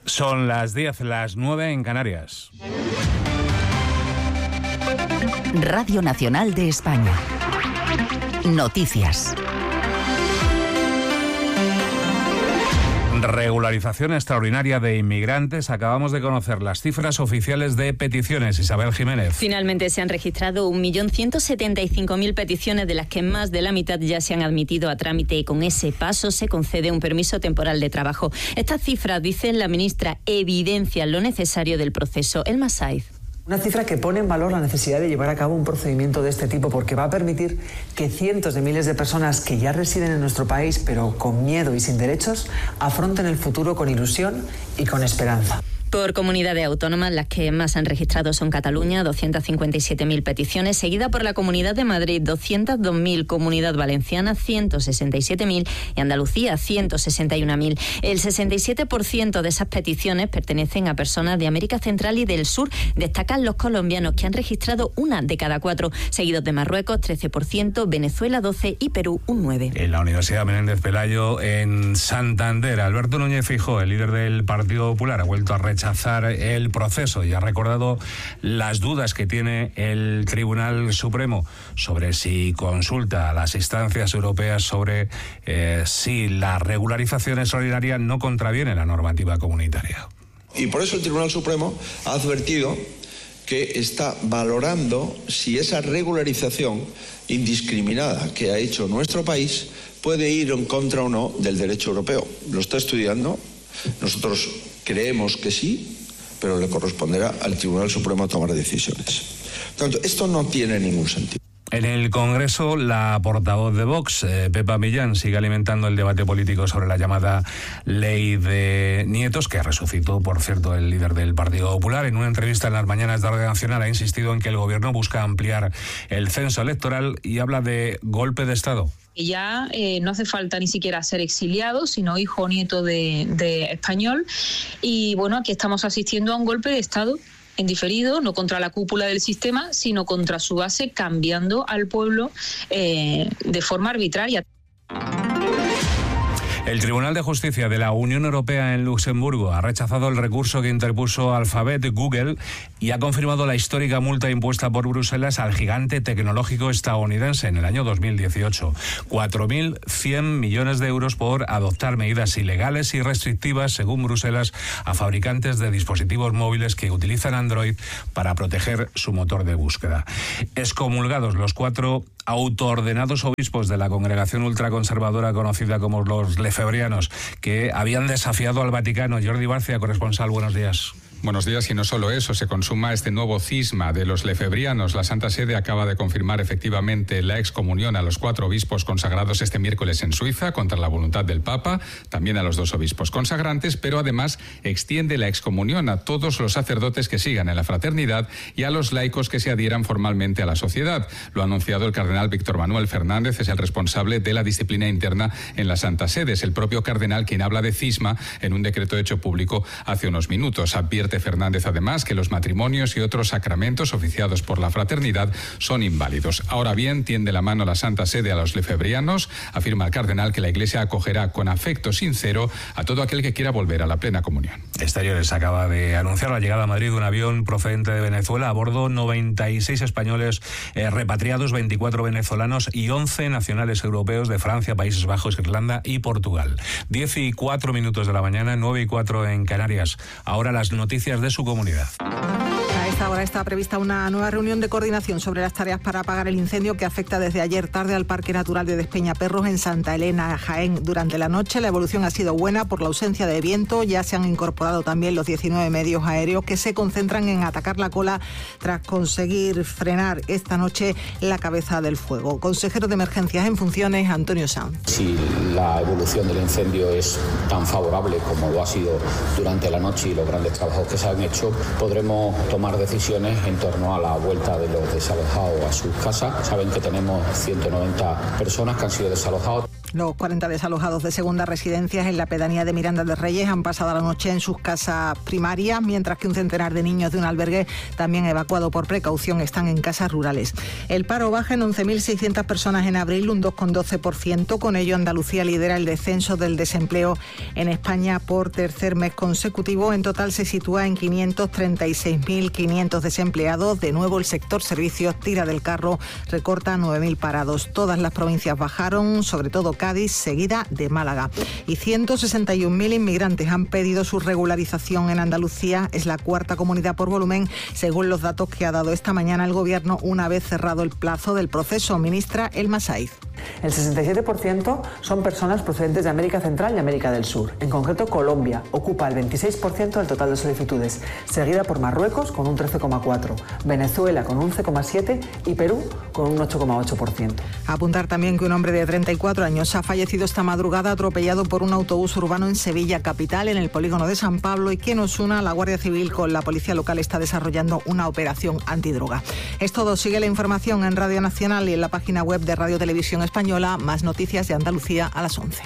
Son las 10, las 9 en Canarias. Radio Nacional de España. Noticias. Regularización extraordinaria de inmigrantes. Acabamos de conocer las cifras oficiales de peticiones. Isabel Jiménez. Finalmente se han registrado 1.175.000 peticiones, de las que más de la mitad ya se han admitido a trámite, y con ese paso se concede un permiso temporal de trabajo. Estas cifras, dice la ministra, evidencian lo necesario del proceso. Elma Saiz. Una cifra que pone en valor la necesidad de llevar a cabo un procedimiento de este tipo, porque va a permitir que cientos de miles de personas que ya residen en nuestro país, pero con miedo y sin derechos, afronten el futuro con ilusión y con esperanza. Por comunidades autónomas, las que más han registrado son Cataluña, 257.000 peticiones, seguida por la Comunidad de Madrid, 202.000, Comunidad Valenciana, 167.000 y Andalucía, 161.000. El 67% de esas peticiones pertenecen a personas de América Central y del Sur. Destacan los colombianos, que han registrado una de cada 4, seguidos de Marruecos, 13%, Venezuela, 12% y Perú, un 9%. En la Universidad Menéndez Pelayo, en Santander, Alberto Núñez Feijóo, el líder del Partido Popular, ha vuelto a rechazar el proceso y ha recordado las dudas que tiene el Tribunal Supremo sobre si consulta a las instancias europeas sobre si la regularización extraordinaria no contraviene la normativa comunitaria. Y por eso el Tribunal Supremo ha advertido que está valorando si esa regularización indiscriminada que ha hecho nuestro país puede ir en contra o no del derecho europeo. Lo está estudiando. Nosotros creemos que sí, pero le corresponderá al Tribunal Supremo tomar decisiones. Por tanto, esto no tiene ningún sentido. En el Congreso, la portavoz de Vox, Pepa Millán, sigue alimentando el debate político sobre la llamada Ley de Nietos, que resucitó, por cierto, el líder del Partido Popular. En una entrevista en las mañanas de Radio Nacional ha insistido en que el Gobierno busca ampliar el censo electoral y habla de golpe de Estado. Ya no hace falta ni siquiera ser exiliado, sino hijo o nieto de español. Y bueno, aquí estamos asistiendo a un golpe de Estado en diferido, no contra la cúpula del sistema, sino contra su base, cambiando al pueblo de forma arbitraria. El Tribunal de Justicia de la Unión Europea en Luxemburgo ha rechazado el recurso que interpuso Alphabet Google y ha confirmado la histórica multa impuesta por Bruselas al gigante tecnológico estadounidense en el año 2018. 4.100 millones de euros por adoptar medidas ilegales y restrictivas, según Bruselas, a fabricantes de dispositivos móviles que utilizan Android para proteger su motor de búsqueda. Excomulgados los 4 autoordenados obispos de la congregación ultraconservadora conocida como los lefebrianos, que habían desafiado al Vaticano. Jordi Barcia, corresponsal, buenos días. Buenos días, y no solo eso, se consuma este nuevo cisma de los lefebrianos. La Santa Sede acaba de confirmar efectivamente la excomunión a los 4 obispos consagrados este miércoles en Suiza, contra la voluntad del Papa, también a los 2 obispos consagrantes, pero además extiende la excomunión a todos los sacerdotes que sigan en la fraternidad y a los laicos que se adhieran formalmente a la sociedad. Lo ha anunciado el cardenal Víctor Manuel Fernández, es el responsable de la disciplina interna en la Santa Sede. Es el propio cardenal quien habla de cisma en un decreto hecho público hace unos minutos. Advierte Fernández además que los matrimonios y otros sacramentos oficiados por la fraternidad son inválidos. Ahora bien, tiende la mano la Santa Sede a los lefebrianos. Afirma el cardenal que la Iglesia acogerá con afecto sincero a todo aquel que quiera volver a la plena comunión. Exteriores acaba de anunciar la llegada a Madrid de un avión procedente de Venezuela. A bordo 96 españoles repatriados, 24 venezolanos y 11 nacionales europeos de Francia, Países Bajos, Irlanda y Portugal. 10:04 de la mañana, 9:04 en Canarias. Ahora las noticias de su comunidad. A esta hora está prevista una nueva reunión de coordinación sobre las tareas para apagar el incendio que afecta desde ayer tarde al Parque Natural de Despeñaperros en Santa Elena, Jaén. Durante la noche la evolución ha sido buena por la ausencia de viento. Ya se han incorporado también los 19 medios aéreos que se concentran en atacar la cola tras conseguir frenar esta noche la cabeza del fuego. Consejero de Emergencias en funciones, Antonio Sanz. Si la evolución del incendio es tan favorable como lo ha sido durante la noche y los grandes trabajos que se han hecho, podremos tomar decisiones en torno a la vuelta de los desalojados a sus casas. Saben que tenemos 190 personas que han sido desalojados. Los 40 desalojados de segundas residencias en la pedanía de Miranda de Reyes han pasado la noche en sus casas primarias, mientras que un centenar de niños de un albergue, también evacuado por precaución, están en casas rurales. El paro baja en 11.600 personas en abril, un 2,12%. Con ello, Andalucía lidera el descenso del desempleo en España por tercer mes consecutivo. En total se sitúa en 536.500 desempleados. De nuevo, el sector servicios tira del carro, recorta 9.000 parados. Todas las provincias bajaron, sobre todo Cádiz, seguida de Málaga. Y 161.000 inmigrantes han pedido su regularización en Andalucía. Es la cuarta comunidad por volumen, según los datos que ha dado esta mañana el Gobierno una vez cerrado el plazo del proceso. Ministra Elma Saiz. El 67% son personas procedentes de América Central y América del Sur. En concreto, Colombia ocupa el 26% del total de solicitudes, seguida por Marruecos con un 13,4%, Venezuela con un 11,7% y Perú con un 8,8%. Apuntar también que un hombre de 34 años ha fallecido esta madrugada atropellado por un autobús urbano en Sevilla capital, en el polígono de San Pablo, y que nos una, la Guardia Civil con la Policía Local está desarrollando una operación antidroga. Es todo. Sigue la información en Radio Nacional y en la página web de Radio Televisión Española. Más noticias de Andalucía a las 11.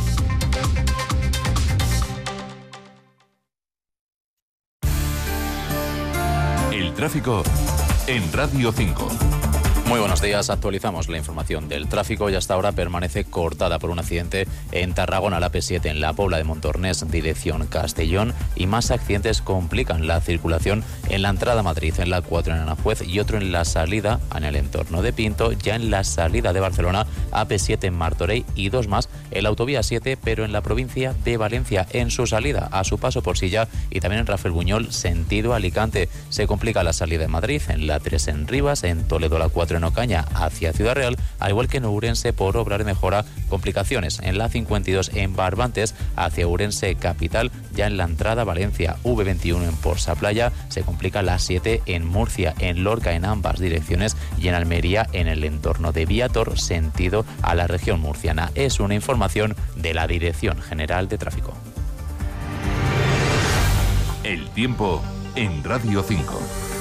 El tráfico en Radio 5. Muy buenos días, actualizamos la información del tráfico y hasta ahora permanece cortada por un accidente en Tarragona, la AP7 en la Pobla de Montornés, dirección Castellón, y más accidentes complican la circulación en la entrada a Madrid, en la 4 en Aranjuez, y otro en la salida en el entorno de Pinto, ya en la salida de Barcelona, AP7 en Martorell, y dos más en la autovía 7, pero en la provincia de Valencia, en su salida a su paso por Silla, y también en Rafael Buñol, sentido Alicante. Se complica la salida de Madrid, en la 3 en Rivas, en Toledo la 4 en Ocaña hacia Ciudad Real, al igual que en Ourense por obra de mejora. Complicaciones en la 52 en Barbantes hacia Ourense capital, ya en la entrada a Valencia. V21 en Porsa Playa, se complica la 7 en Murcia, en Lorca en ambas direcciones, y en Almería en el entorno de Viator, sentido a la región murciana. Es una información de la Dirección General de Tráfico. El tiempo en Radio 5.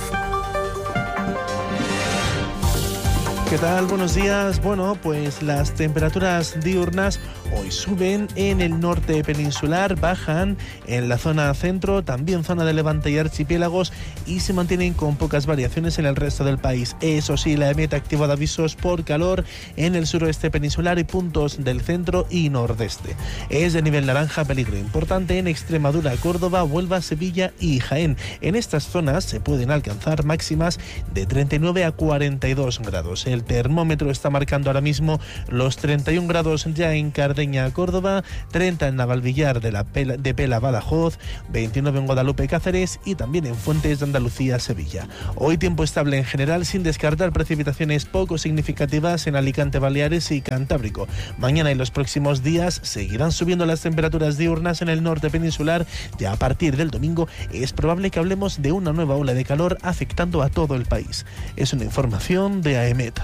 ¿Qué tal? Buenos días. Bueno, pues las temperaturas diurnas hoy suben en el norte peninsular, bajan en la zona centro, también zona de Levante y archipiélagos, y se mantienen con pocas variaciones en el resto del país. Eso sí, la EMET ha activado avisos por calor en el suroeste peninsular y puntos del centro y nordeste. Es de nivel naranja, peligro importante en Extremadura, Córdoba, Huelva, Sevilla y Jaén. En estas zonas se pueden alcanzar máximas de 39 a 42 grados. El termómetro está marcando ahora mismo los 31 grados ya en Cardeña, Córdoba, 30 en Navalvillar de Pela, Badajoz, 29 en Guadalupe, Cáceres, y también en Fuentes de Andalucía, Sevilla. Hoy tiempo estable en general, sin descartar precipitaciones poco significativas en Alicante, Baleares y Cantábrico. Mañana y los próximos días seguirán subiendo las temperaturas diurnas en el norte peninsular. Ya a partir del domingo es probable que hablemos de una nueva ola de calor afectando a todo el país. Es una información de AEMET.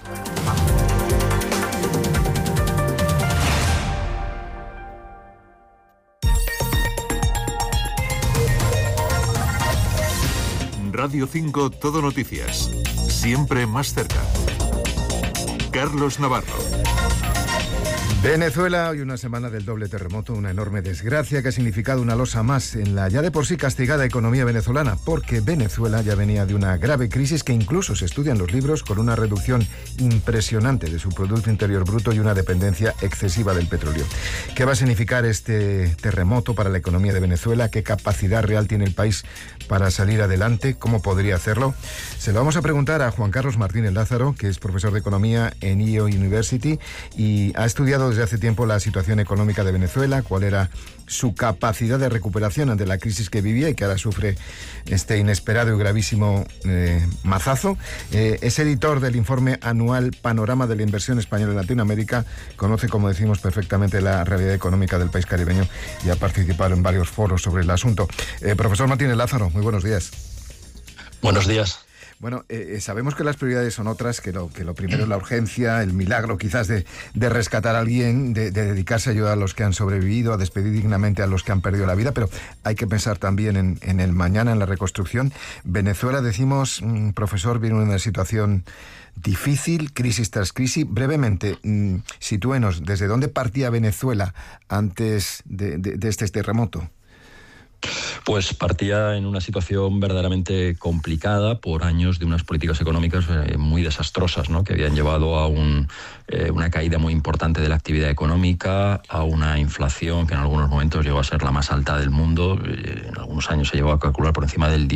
Radio 5 Todo Noticias. Siempre más cerca. Carlos Navarro. Venezuela, hoy una semana del doble terremoto, una enorme desgracia que ha significado una losa más en la ya de por sí castigada economía venezolana, porque Venezuela ya venía de una grave crisis que incluso se estudia en los libros, con una reducción impresionante de su Producto Interior Bruto y una dependencia excesiva del petróleo. ¿Qué va a significar este terremoto para la economía de Venezuela? ¿Qué capacidad real tiene el país para salir adelante? ¿Cómo podría hacerlo? Se lo vamos a preguntar a Juan Carlos Martínez Lázaro, que es profesor de economía en IO University y ha estudiado desde hace tiempo la situación económica de Venezuela, cuál era su capacidad de recuperación ante la crisis que vivía y que ahora sufre este inesperado y gravísimo mazazo. Es editor del informe anual Panorama de la Inversión Española en Latinoamérica, conoce, como decimos, perfectamente la realidad económica del país caribeño y ha participado en varios foros sobre el asunto. Profesor Martínez Lázaro, muy buenos días. Buenos días. Bueno, sabemos que las prioridades son otras, que lo primero es la urgencia, el milagro quizás de rescatar a alguien, de dedicarse a ayudar a los que han sobrevivido, a despedir dignamente a los que han perdido la vida, pero hay que pensar también en el mañana, en la reconstrucción. Venezuela, decimos, profesor, viene en una situación difícil, crisis tras crisis. Brevemente, sitúenos, ¿desde dónde partía Venezuela antes de este terremoto? Pues partía en una situación verdaderamente complicada por años de unas políticas económicas muy desastrosas, ¿no? Que habían llevado a una caída muy importante de la actividad económica, a una inflación que en algunos momentos llegó a ser la más alta del mundo. En algunos años se llegó a calcular por encima del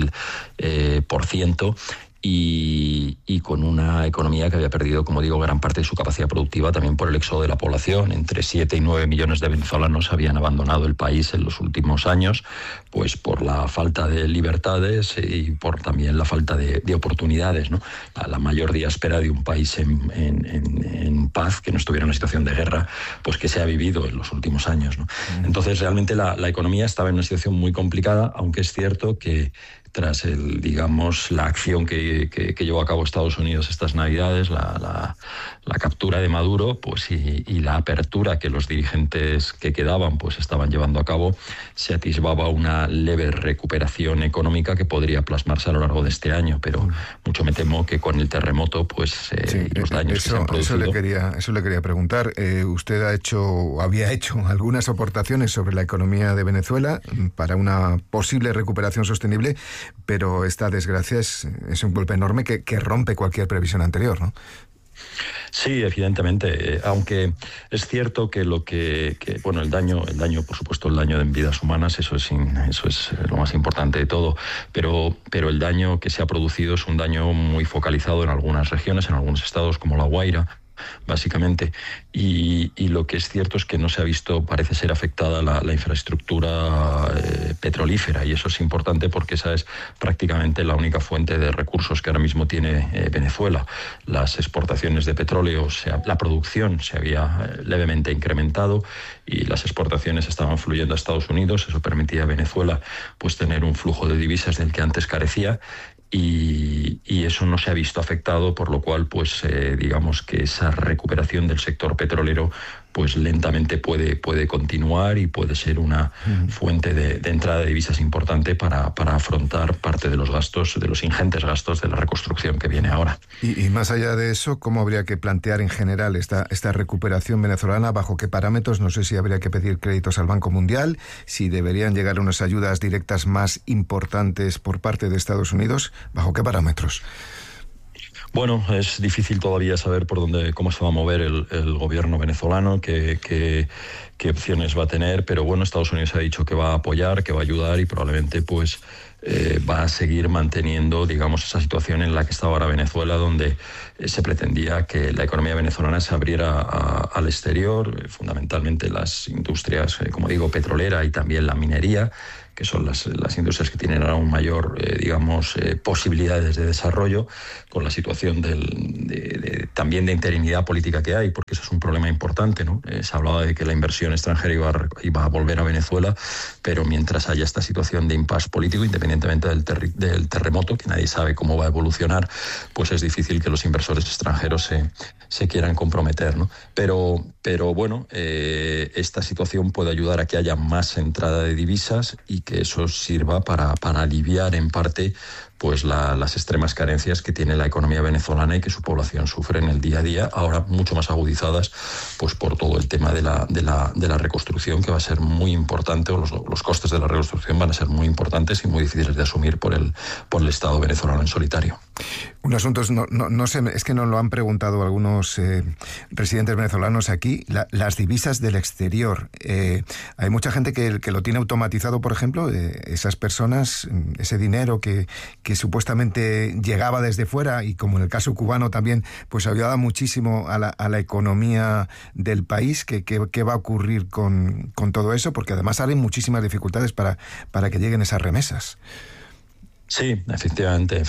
10.000%. Y con una economía que había perdido, como digo, gran parte de su capacidad productiva también por el éxodo de la población. Entre 7 y 9 millones de venezolanos habían abandonado el país en los últimos años, pues por la falta de libertades y por también la falta de oportunidades, ¿no? La mayor diáspora de un país en paz, que no estuviera en una situación de guerra, pues que se ha vivido en los últimos años, ¿no? Entonces realmente la economía estaba en una situación muy complicada, aunque es cierto que tras la acción que llevó a cabo Estados Unidos estas Navidades, la captura de Maduro, pues y la apertura que los dirigentes que quedaban pues estaban llevando a cabo, se atisbaba una leve recuperación económica que podría plasmarse a lo largo de este año, pero mucho me temo que con el terremoto pues los daños que se han producido. Eso le quería preguntar. Usted había hecho algunas aportaciones sobre la economía de Venezuela para una posible recuperación sostenible, pero esta desgracia es un golpe enorme que rompe cualquier previsión anterior, ¿no? Sí, evidentemente, aunque es cierto que el daño, por supuesto, el daño en vidas humanas, eso es lo más importante de todo, pero el daño que se ha producido es un daño muy focalizado en algunas regiones, en algunos estados como La Guaira, básicamente, y lo que es cierto es que no se ha visto, parece ser, afectada la infraestructura petrolífera, y eso es importante porque esa es prácticamente la única fuente de recursos que ahora mismo tiene Venezuela. Las exportaciones de petróleo, la producción se había levemente incrementado y las exportaciones estaban fluyendo a Estados Unidos. Eso permitía a Venezuela pues tener un flujo de divisas del que antes carecía. Y eso no se ha visto afectado, por lo cual pues digamos que esa recuperación del sector petrolero pues lentamente puede continuar y puede ser una fuente de entrada de divisas importante para afrontar parte de los gastos, de los ingentes gastos de la reconstrucción que viene ahora. Y más allá de eso, ¿cómo habría que plantear en general esta recuperación venezolana? ¿Bajo qué parámetros? No sé si habría que pedir créditos al Banco Mundial, si deberían llegar unas ayudas directas más importantes por parte de Estados Unidos. ¿Bajo qué parámetros? Bueno, es difícil todavía saber cómo se va a mover el gobierno venezolano, qué opciones va a tener, pero bueno, Estados Unidos ha dicho que va a apoyar, que va a ayudar y probablemente pues va a seguir manteniendo, digamos, esa situación en la que está ahora Venezuela, donde se pretendía que la economía venezolana se abriera al exterior, fundamentalmente las industrias, como digo, petrolera y también la minería, que son las industrias que tienen ahora un mayor, posibilidades de desarrollo, con la situación también de interinidad política que hay, porque eso es un problema importante, ¿no? Se hablaba de que la inversión extranjera iba a volver a Venezuela, pero mientras haya esta situación de impasse político, independientemente del terremoto, que nadie sabe cómo va a evolucionar, pues es difícil que los inversores extranjeros se quieran comprometer, ¿no? Pero bueno, esta situación puede ayudar a que haya más entrada de divisas y que eso sirva para aliviar en parte pues las extremas carencias que tiene la economía venezolana y que su población sufre en el día a día, ahora mucho más agudizadas pues por todo el tema de la reconstrucción, que va a ser muy importante, o los costes de la reconstrucción van a ser muy importantes y muy difíciles de asumir por el Estado venezolano en solitario. Un asunto, no sé, es que nos lo han preguntado algunos residentes venezolanos aquí, las divisas del exterior. Hay mucha gente que lo tiene automatizado, por ejemplo, esas personas, ese dinero que supuestamente llegaba desde fuera, y como en el caso cubano también, pues ayudaba muchísimo a la economía del país. ¿Qué va a ocurrir con todo eso? Porque además hay muchísimas dificultades para que lleguen esas remesas. Sí, efectivamente.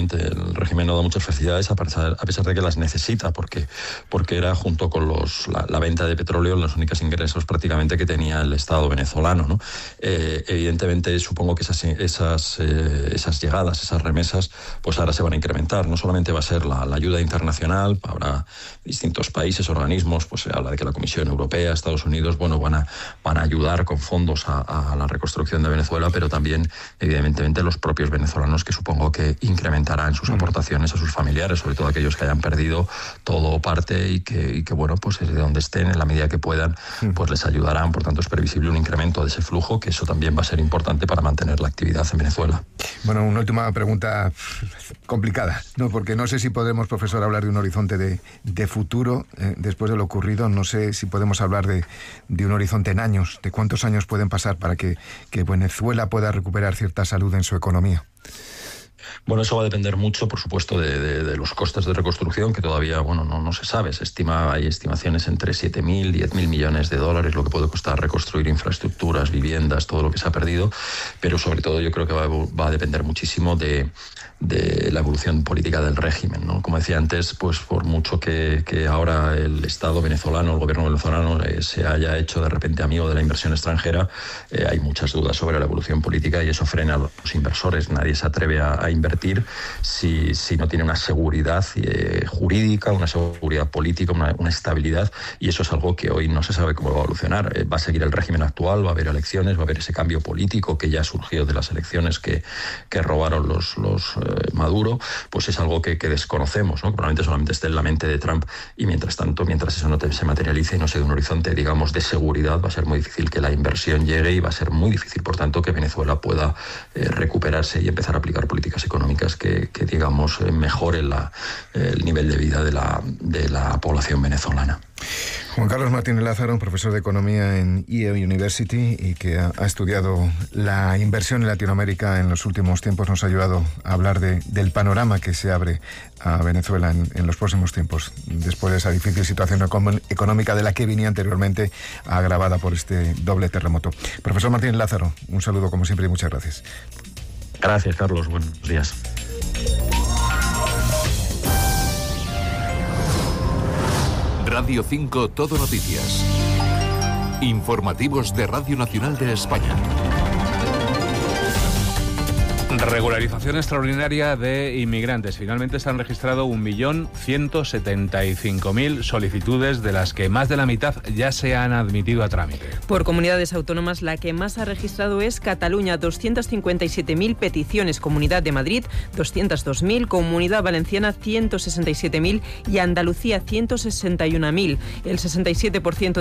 El régimen no da muchas facilidades a pesar de que las necesita, porque era, junto con la venta de petróleo, los únicos ingresos prácticamente que tenía el Estado venezolano, ¿no? Evidentemente, supongo que esas llegadas, esas remesas, pues ahora se van a incrementar. No solamente va a ser la ayuda internacional, habrá distintos países, organismos, pues se habla de que la Comisión Europea, Estados Unidos, bueno, van a ayudar con fondos a la reconstrucción de Venezuela, pero también, evidentemente, los propios venezolanos, que supongo que incrementarán sus aportaciones a sus familiares, sobre todo aquellos que hayan perdido todo o parte y que bueno, pues desde donde estén, en la medida que puedan, pues les ayudarán. Por tanto, es previsible un incremento de ese flujo, que eso también va a ser importante para mantener la actividad en Venezuela. Bueno, una última pregunta complicada, ¿no? Porque no sé si podremos, profesor, hablar de un horizonte de futuro después de lo ocurrido. No sé si podemos hablar de un horizonte en años, de cuántos años pueden pasar para que Venezuela pueda recuperar cierta salud en su economía. Bueno, eso va a depender mucho, por supuesto, de los costes de reconstrucción, que todavía no se sabe. Hay estimaciones entre 7.000 y 10.000 millones de dólares, lo que puede costar reconstruir infraestructuras, viviendas, todo lo que se ha perdido. Pero sobre todo yo creo que va a depender muchísimo de la evolución política del régimen, ¿no? Como decía antes, pues por mucho que ahora el Estado venezolano, el gobierno venezolano se haya hecho de repente amigo de la inversión extranjera, hay muchas dudas sobre la evolución política y eso frena a los inversores. Nadie se atreve a invertir si no tiene una seguridad jurídica, una seguridad política, una estabilidad, y eso es algo que hoy no se sabe cómo va a evolucionar. Va a seguir el régimen actual, va a haber elecciones, va a haber ese cambio político que ya surgió de las elecciones que robaron los Maduro, pues es algo que desconocemos, ¿no? Que probablemente solamente esté en la mente de Trump, y mientras eso no se materialice y no se dé un horizonte, digamos, de seguridad, va a ser muy difícil que la inversión llegue y va a ser muy difícil, por tanto, que Venezuela pueda recuperarse y empezar a aplicar políticas económicas que digamos, mejoren el nivel de vida de la población venezolana. Juan Carlos Martínez Lázaro, profesor de Economía en Yale University y que ha estudiado la inversión en Latinoamérica en los últimos tiempos, nos ha ayudado a hablar del panorama que se abre a Venezuela en los próximos tiempos, después de esa difícil situación económica de la que venía anteriormente, agravada por este doble terremoto. Profesor Martínez Lázaro, un saludo como siempre y muchas gracias. Gracias, Carlos. Buenos días. Radio 5 Todo Noticias. Informativos de Radio Nacional de España. Regularización extraordinaria de inmigrantes. Finalmente se han registrado 1.175.000 solicitudes, de las que más de la mitad ya se han admitido a trámite. Por comunidades autónomas, la que más ha registrado es Cataluña, 257.000 peticiones, Comunidad de Madrid, 202.000, Comunidad Valenciana, 167.000 y Andalucía, 161.000. El 67%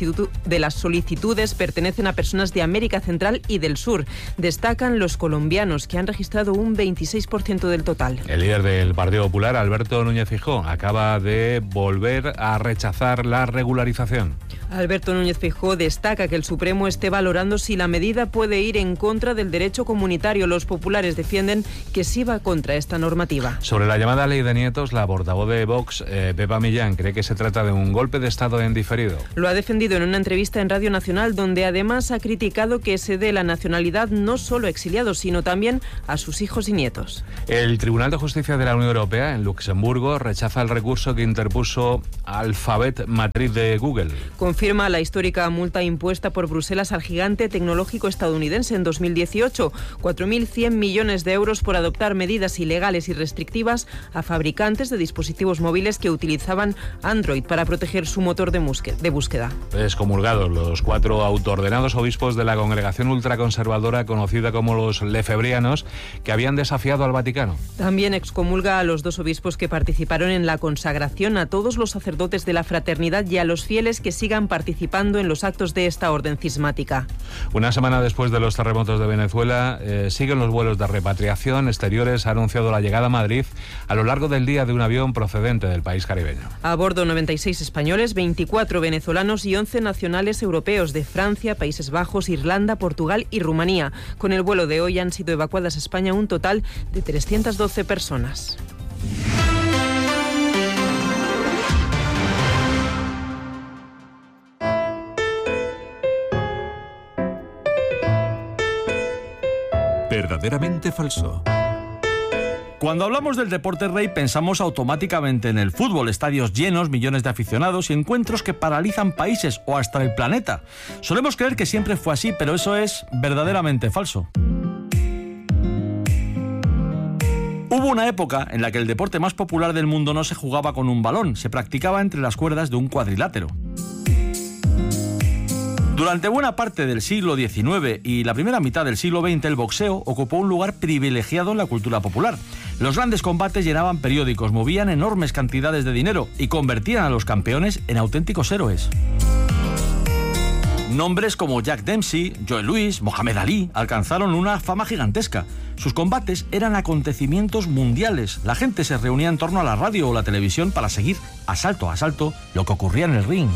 de las solicitudes pertenecen a personas de América Central y del Sur. Destacan los colombianos, que han registrado un 26% del total. El líder del Partido Popular, Alberto Núñez Feijóo, acaba de volver a rechazar la regularización. Alberto Núñez Feijóo destaca que el Supremo esté valorando si la medida puede ir en contra del derecho comunitario. Los populares defienden que sí va contra esta normativa. Sobre la llamada ley de nietos, la portavoz de Vox, Pepa Millán, cree que se trata de un golpe de Estado en diferido. Lo ha defendido en una entrevista en Radio Nacional, donde además ha criticado que se dé la nacionalidad no solo a exiliados, sino también a sus hijos y nietos. El Tribunal de Justicia de la Unión Europea, en Luxemburgo, rechaza el recurso que interpuso Alphabet, matriz de Google. Confirma la histórica multa impuesta por Bruselas al gigante tecnológico estadounidense en 2018, 4.100 millones de euros por adoptar medidas ilegales y restrictivas a fabricantes de dispositivos móviles que utilizaban Android para proteger su motor de búsqueda. Excomulgados los 4 autoordenados obispos de la congregación ultraconservadora conocida como los lefebrianos, que habían desafiado al Vaticano. También excomulga a los 2 obispos que participaron en la consagración, a todos los sacerdotes de la fraternidad y a los fieles que sigan participando en los actos de esta orden cismática. Una semana después de los terremotos de Venezuela, siguen los vuelos de repatriación. Exteriores ha anunciado la llegada a Madrid a lo largo del día de un avión procedente del país caribeño. A bordo 96 españoles, 24 venezolanos y 11 nacionales europeos de Francia, Países Bajos, Irlanda, Portugal y Rumanía. Con el vuelo de hoy han sido evacuadas a España un total de 312 personas. Verdaderamente falso. Cuando hablamos del deporte rey pensamos automáticamente en el fútbol, estadios llenos, millones de aficionados y encuentros que paralizan países o hasta el planeta. Solemos creer que siempre fue así, pero eso es verdaderamente falso. Hubo una época en la que el deporte más popular del mundo no se jugaba con un balón, se practicaba entre las cuerdas de un cuadrilátero. Durante buena parte del siglo XIX y la primera mitad del siglo XX, el boxeo ocupó un lugar privilegiado en la cultura popular. Los grandes combates llenaban periódicos, movían enormes cantidades de dinero y convertían a los campeones en auténticos héroes. Nombres como Jack Dempsey, Joe Louis, Mohamed Ali alcanzaron una fama gigantesca. Sus combates eran acontecimientos mundiales. La gente se reunía en torno a la radio o la televisión para seguir asalto a asalto lo que ocurría en el ring.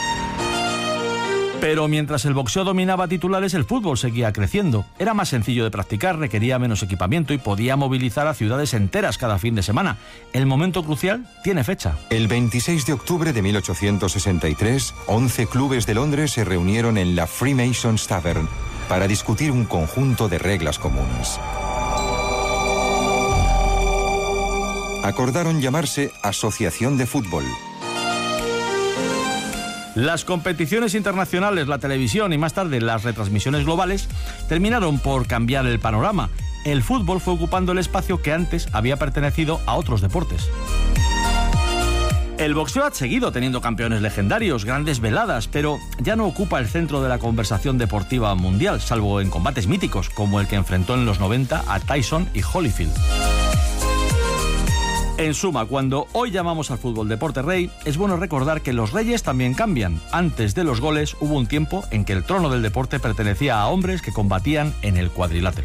Pero mientras el boxeo dominaba titulares, el fútbol seguía creciendo. Era más sencillo de practicar, requería menos equipamiento y podía movilizar a ciudades enteras cada fin de semana. El momento crucial tiene fecha. El 26 de octubre de 1863, 11 clubes de Londres se reunieron en la Freemasons Tavern para discutir un conjunto de reglas comunes. Acordaron llamarse Asociación de Fútbol. Las competiciones internacionales, la televisión y más tarde las retransmisiones globales terminaron por cambiar el panorama. El fútbol fue ocupando el espacio que antes había pertenecido a otros deportes. El boxeo ha seguido teniendo campeones legendarios, grandes veladas, pero ya no ocupa el centro de la conversación deportiva mundial, salvo en combates míticos, como el que enfrentó en los 90 a Tyson y Holyfield. En suma, cuando hoy llamamos al fútbol deporte rey, es bueno recordar que los reyes también cambian. Antes de los goles hubo un tiempo en que el trono del deporte pertenecía a hombres que combatían en el cuadrilátero.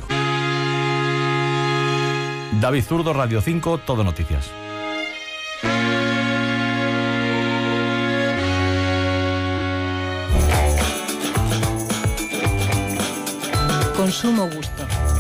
David Zurdo, Radio 5, Todo Noticias. Consumo gusto.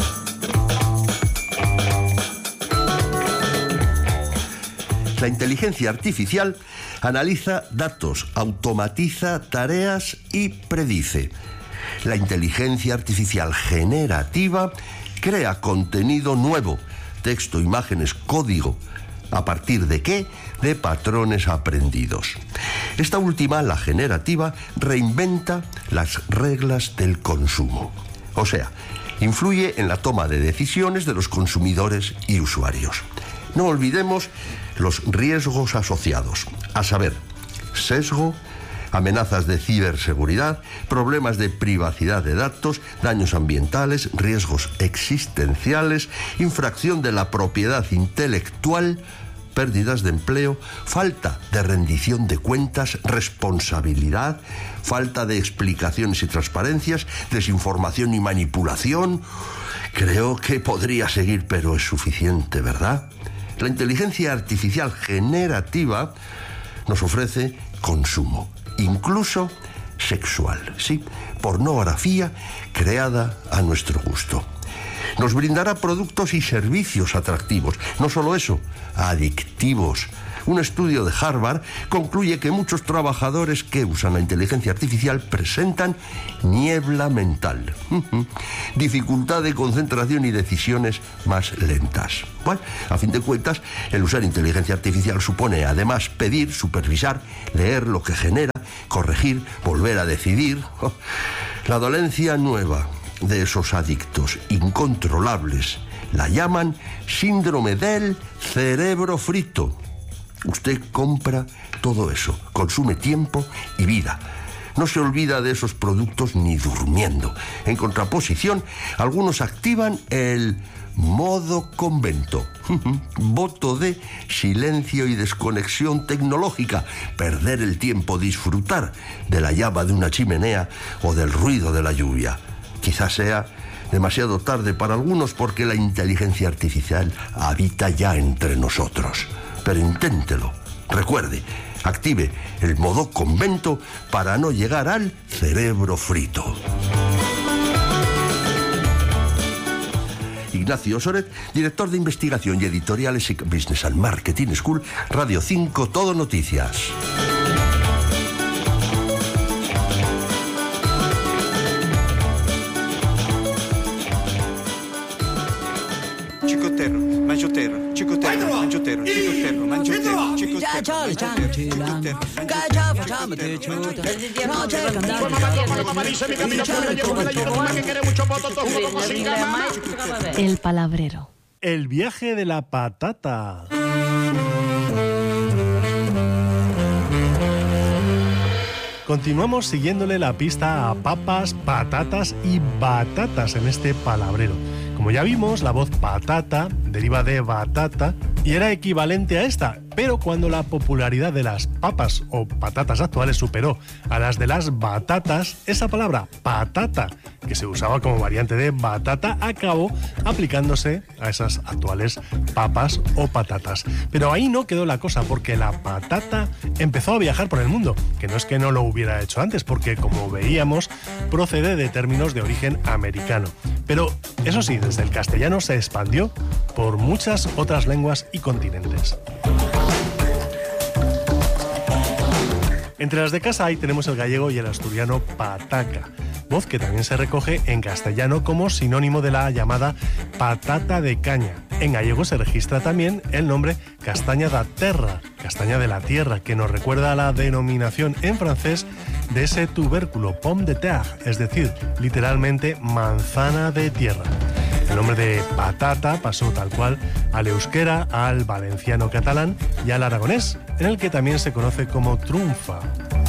La inteligencia artificial analiza datos, automatiza tareas y predice. La inteligencia artificial generativa crea contenido nuevo, texto, imágenes, código. ¿A partir de qué? De patrones aprendidos. Esta última, la generativa, reinventa las reglas del consumo. O sea, influye en la toma de decisiones de los consumidores y usuarios. No olvidemos los riesgos asociados, a saber, sesgo, amenazas de ciberseguridad, problemas de privacidad de datos, daños ambientales, riesgos existenciales, infracción de la propiedad intelectual, pérdidas de empleo, falta de rendición de cuentas, responsabilidad, falta de explicaciones y transparencias, desinformación y manipulación. Creo que podría seguir, pero es suficiente, ¿verdad? La inteligencia artificial generativa nos ofrece consumo, incluso sexual, sí, pornografía creada a nuestro gusto. Nos brindará productos y servicios atractivos, no solo eso, adictivos. Un estudio de Harvard concluye que muchos trabajadores que usan la inteligencia artificial presentan niebla mental, dificultad de concentración y decisiones más lentas. Bueno, a fin de cuentas, el usar inteligencia artificial supone además pedir, supervisar, leer lo que genera, corregir, volver a decidir. La dolencia nueva de esos adictos incontrolables la llaman síndrome del cerebro frito. Usted compra todo eso, consume tiempo y vida. No se olvida de esos productos ni durmiendo. En contraposición, algunos activan el modo convento. Voto de silencio y desconexión tecnológica. Perder el tiempo, disfrutar de la llama de una chimenea o del ruido de la lluvia. Quizás sea demasiado tarde para algunos porque la inteligencia artificial habita ya entre nosotros. Pero inténtelo. Recuerde, active el modo convento para no llegar al cerebro frito. Ignacio Soret, director de investigación y editoriales Business and Marketing School, Radio 5, Todo Noticias. Chicoterro, mangiotero, cicotero, mangiotero, cicotero, mangiotero, El palabrero. El viaje de la patata. Continuamos siguiéndole la pista a papas, patatas y batatas en este palabrero. Como ya vimos, la voz patata deriva de batata y era equivalente a esta, pero cuando la popularidad de las papas o patatas actuales superó a las de las batatas, esa palabra patata, que se usaba como variante de batata, acabó aplicándose a esas actuales papas o patatas. Pero ahí no quedó la cosa, porque la patata empezó a viajar por el mundo, que no es que no lo hubiera hecho antes, porque como veíamos, procede de términos de origen americano. Pero eso sí, desde el castellano se expandió por muchas otras lenguas y continentes. Entre las de casa ahí tenemos el gallego y el asturiano pataca, voz que también se recoge en castellano como sinónimo de la llamada patata de caña. En gallego se registra también el nombre castaña da terra, castaña de la tierra, que nos recuerda a la denominación en francés de ese tubérculo, pomme de terre, es decir, literalmente manzana de tierra. El nombre de patata pasó tal cual al euskera, al valenciano catalán y al aragonés, en el que también se conoce como trunfa.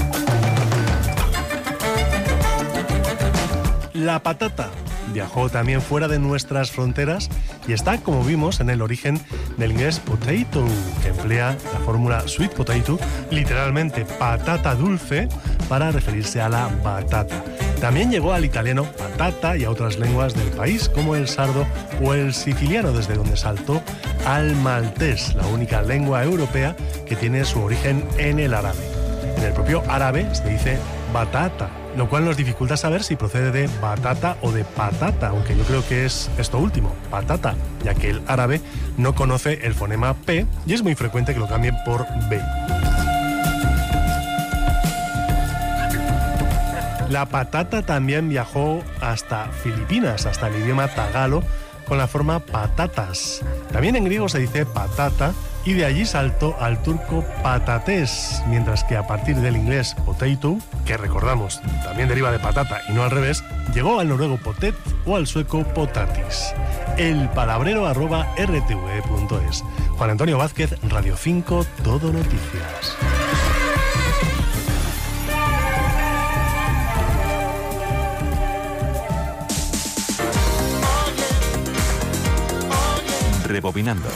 La patata viajó también fuera de nuestras fronteras y está, como vimos, en el origen del inglés potato, que emplea la fórmula sweet potato, literalmente patata dulce, para referirse a la batata. También llegó al italiano patata y a otras lenguas del país, como el sardo o el siciliano, desde donde saltó al maltés, la única lengua europea que tiene su origen en el árabe. En el propio árabe se dice batata, lo cual nos dificulta saber si procede de batata o de patata, aunque yo creo que es esto último, patata, ya que el árabe no conoce el fonema P y es muy frecuente que lo cambien por B. La patata también viajó hasta Filipinas, hasta el idioma tagalo, con la forma patatas. También en griego se dice patata y de allí saltó al turco patatés, mientras que a partir del inglés potato, que recordamos también deriva de patata y no al revés, llegó al noruego potet o al sueco potatis. El palabrero @rtve.es. Juan Antonio Vázquez, Radio 5, Todo Noticias. Rebobinando.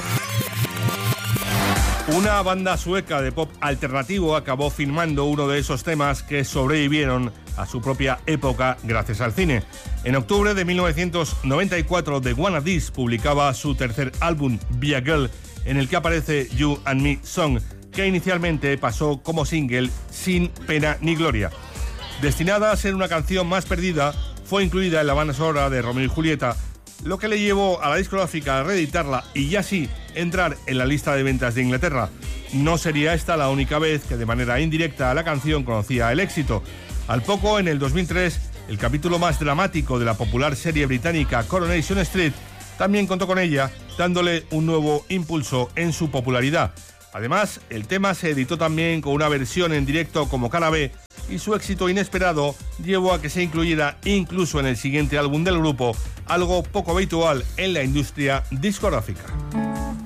Una banda sueca de pop alternativo acabó filmando uno de esos temas que sobrevivieron a su propia época gracias al cine. En octubre de 1994, The Wannadies publicaba su tercer álbum, Be a Girl, en el que aparece You and Me Song, que inicialmente pasó como single sin pena ni gloria. Destinada a ser una canción más perdida, fue incluida en la banda sonora de Romeo y Julieta, lo que le llevó a la discográfica a reeditarla y ya así entrar en la lista de ventas de Inglaterra. No sería esta la única vez que de manera indirecta la canción conocía el éxito. Al poco, en el 2003, el capítulo más dramático de la popular serie británica Coronation Street también contó con ella, dándole un nuevo impulso en su popularidad. Además, el tema se editó también con una versión en directo como cara B, y su éxito inesperado llevó a que se incluyera incluso en el siguiente álbum del grupo, algo poco habitual en la industria discográfica.